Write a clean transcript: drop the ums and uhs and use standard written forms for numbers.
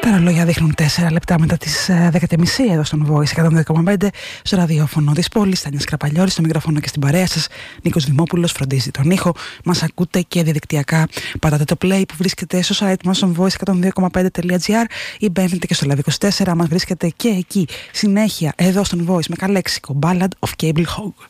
Τα ρολόγια δείχνουν 4 λεπτά μετά τις 10.30 εδώ στον Voice 102,5 στο ραδιόφωνο της πόλης. Τάνια Σκραπαλιώρη στο μικρόφωνο και στην παρέα σας. Νίκος Δημόπουλος φροντίζει τον ήχο. Μας ακούτε και διαδικτυακά. Πατάτε το play που βρίσκεται στο site μας στον voice102,5.gr ή μπαίνετε και στο Live 24. Μας βρίσκεται και εκεί. Συνέχεια εδώ στον Voice με καλέξικο Ballad of Cable Hog.